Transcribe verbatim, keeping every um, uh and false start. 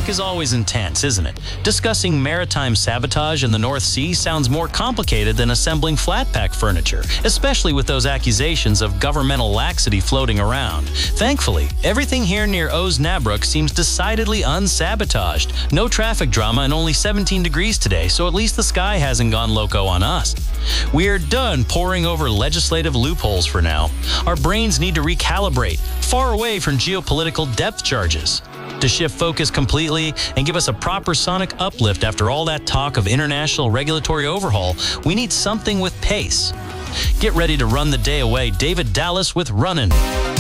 talk is always intense, isn't it? Discussing maritime sabotage in the North Sea sounds more complicated than assembling flat-pack furniture, especially with those accusations of governmental laxity floating around. Thankfully, everything here near Osnabrück seems decidedly unsabotaged. No traffic drama and only seventeen degrees today, so at least the sky hasn't gone loco on us. We're done poring over legislative loopholes for now. Our brains need to recalibrate, far away from geopolitical depth charges. To shift focus completely and give us a proper sonic uplift after all that talk of international regulatory overhaul, we need something with pace. Get ready to run the day away. David Dallas with Runnin'.